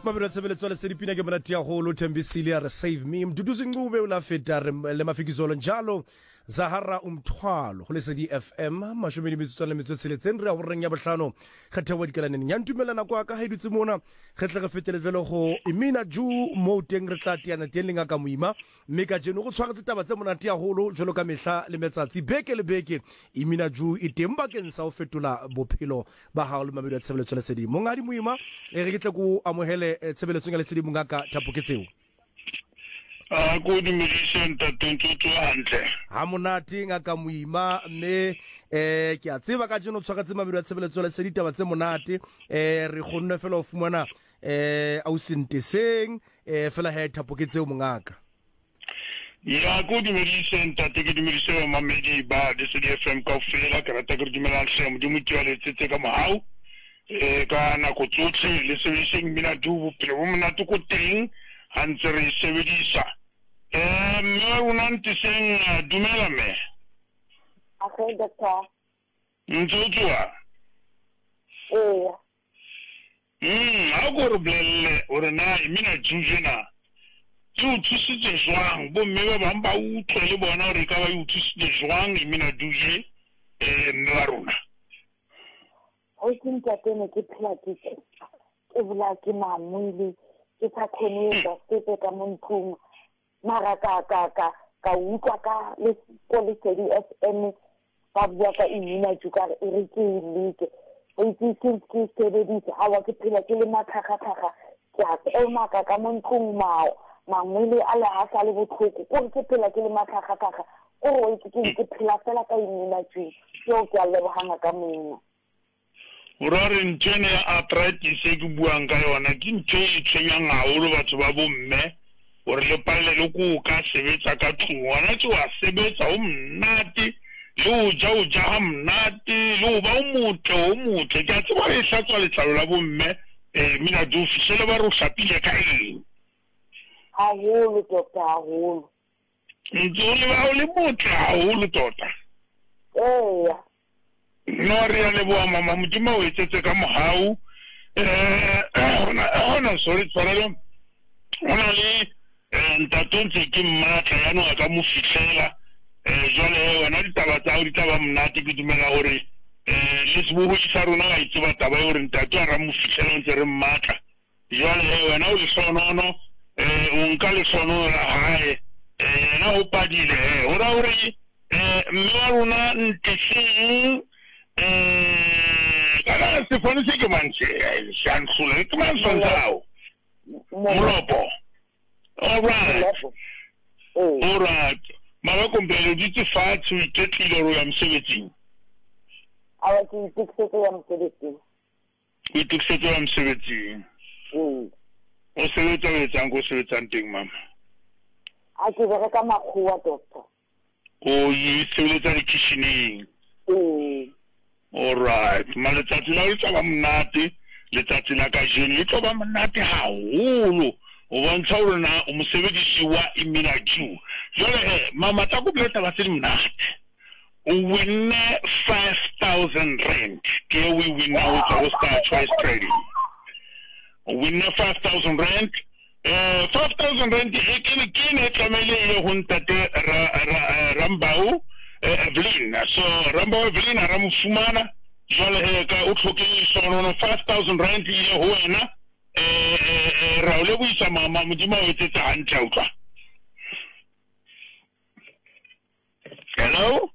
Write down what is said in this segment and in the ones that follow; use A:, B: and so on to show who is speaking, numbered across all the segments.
A: Mabelo tshebeletso le sedipina ke monate ya holo Thembisile re save me mduduzi ngube ula feta le mafikizolo njalo Zahara umthwalo go le sedi FM mashomedi metsotso le metsotso tseletseng re a go reng ya bohlano kgethe wa dikelaneng ya ntumelana kwa ka haidutse mona kgetle ga fetele velo go Imina Ju mo teng re tla tiana teng lenga ka moima mme ka jeno go tshwaretse taba tse monate ya holo jolo ka mehla le metsatsi beke le beke Imina Ju e teng bakeng sa o fetola bophelo ba hao le mabelo ya tshebeletso le sedi mongadi moima re ke tle go amohele tshebeletso ya le sedi mongaka thapoketseo
B: go di medicine ta tontsotso hantle
A: ha monate ngaka moima mme ke a tseba ka jeno tshwaretse mabelo ya tshebeletso le sedi taba tse monate re gonne fela o fumana au senteseng fela he thapoketseo mongaka
B: ya go di medicine ta ke di medicine mamedi ba de CDFM ka fela ka rata go di melanhle mo di motjwale tsetse ka mohau ka na go tsotse le sebediseng mina du bophelo bo monate go teng hantse re sebedisa mme una ntiseng dumela me
C: Okay, doctor.
B: ntsotswa ha go re blelle ore na Imina Ju jena tu thusitse jwang bo mme ba bang ba utlwe le bona re ka ba utlwisitse jwang Imina Ju je mme wa rona
C: O tsinta tene ke phela ke bula ke mamuli ke sa khone ba se ka monthung mara ka utlwa ka le police FM ba bua ka Imina Ju ka re re ke like o itse ke sebedisa ha wa ke phela ke le mathakgathaga ke a tsema ka monthung mamuli ala ha sa le botlhoko go ke phela ke le mathakgathaga o itse ke phela fela ka Imina Ju so ke a lebogana ka mena
B: Urare ntene arthritis e ke buang ka yona ke ntse e tshwenyang haholo batho ba bomme gore le palle le go ka sebetsa ka tlung wona tse wa sebetsa o mnate le o ja ha mnate le o ba o motle ke a tseba re hlatswa letlalo la bomme Imina Ju fishele ba re o shapile ka eng
C: haholo doctor haholo
B: ntse o le ba o le motle haholo tota no re ya le boa mama modimo o etsetse ka mohau ona sorry tshwarelo ona le ntatonse ke mmatla ya no ka mo fitlela jole wena ditaba tsa o ditaba mnate ke dumela hore le sebo sa rona ga itse ba taba hore ntate a ra mo fitlela ntse re mmatla jole wena o le sonono o nka le sono la hae na o padile ora hore mme wa rona ntse kana se fone se ke mantse shankhule ke mantsao molopo all right mama kompele ditse fathu iketlile ro ya msebetsing
C: awa ke itikisetse ya msebetsing
B: itikisetse ya msebetsing o sebetsa go sebetsang teng mama
C: a ke bereka makgowa doctor
B: o yi sebetsa kitchening all right maletsatsi la o tla mnate letsatsi la ka jeni le tlo ba mnate haholo o bontsha hore na o mosebedisi wa Imina Ju jole mama ta go bleta ba se mnate o winne 5,000 rand ke we win now with Star Choice Trading o winne 5,000 rand 5,000 rand e ke ne tlamele e go ntate Rambau Evelyn so Rambau Evelyn ra mfumana jole ka o tlhokeng sono 5,000 rand ile ho wena ra o le buisa mama modimo o etsetse hantle utlwa hello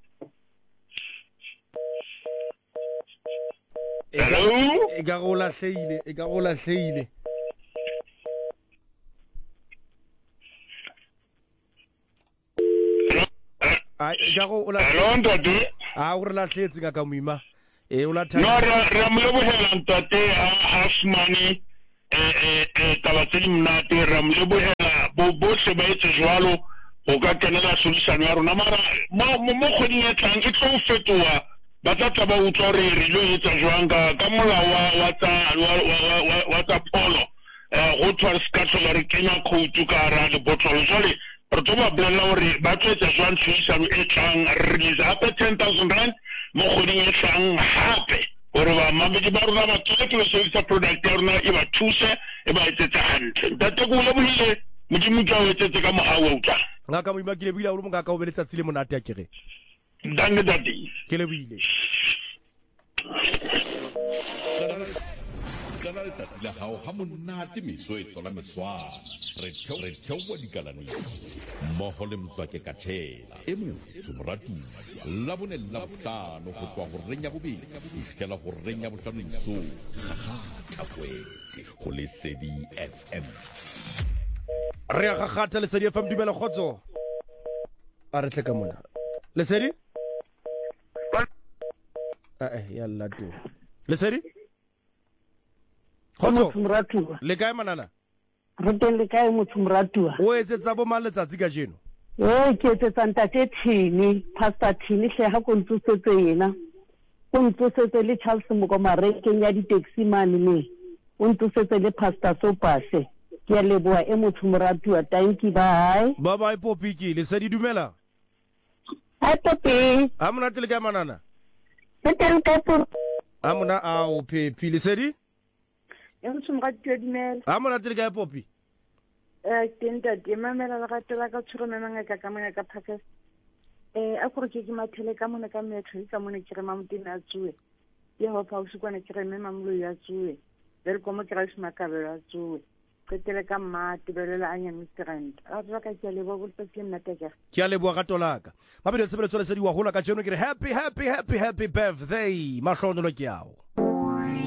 A: e ka go lahleile
B: hello ntate
A: o re lahletse ka moima o la
B: no ra mo lebohela ntate half money taba tse di mnate ra mo lebohela bohle ba etse jwalo o ka kenela solution ya rona mara mo kgoding e tlang e tlo fetoa ba tla ba utlwa re lo etsa jwang ka molao wa tsa polo go tswa se ka tlola re kenya code ka ra le botlolo jwale re tlo ba bolela hore ba tlo etsa jwang solution e tlang release up 10,000 rand mo kgoding e tlang hape gore ba mamedi ba rona ba tswele ke sebedisa product ya rona e ba thuse e ba etsetse hantle ntate ko le bohile modimo ka o etsetse ka mohawa utla
A: ngaka mo imakile buile o mo ngaka o be letsatsi le monate a kere
B: dange dadi
A: ke le buile
D: kana letsatsi la hao ha monate meso e tsola meswana re theowa dikalane mmogo le Mzwake Kathela e motsho moratuwa la bone la bohlano go tswa go reng ya bobedi go fitlhela go reng ya bohlano mesong gagatlhakwete go Lesedi FM
A: re a gagata Lesedi FM dumela kgotso a re tle ka mona Lesedi yalla tu Lesedi kgotso le kae manana
E: re teng le kae motho moratuwa
A: o etsetsa bo mang letsatsi ka jeno
E: ke etsetsa ntate Thini Pastor Thini hle ha ko ntsosetse yena o ntsosetse le Charles Mokomarekeng ya di-taxi mane me o ntsosetse le Pastor Sopase ke a leboa e motho moratuwa thank you bye
A: bye Popi ke Lesedi dumela
E: hi Popi
A: a monate le kae manana
E: re teng ka po
A: a mona a o Pepi Lesedi
C: e motho moratuwa dumela
A: a monate le kae Popi
C: tenta di mamela la gatela ka tshoro memanga ka mona ka phakes a gore ke mathele ka mona ka metro ka mona ke re mamutina a tsuwe ye ho pa usikwana ke re mema mlo ya tsuwe very komo ke ra shimakabelo a tsuwe ketele ka mati belela anya mistrand a re ka ke le bo botse ke nna tega
A: ke a leboa ga tolaka ba be le tsebele tsole Lesedi wa hola ka jeno ke re happy birthday mahlonolo ke yao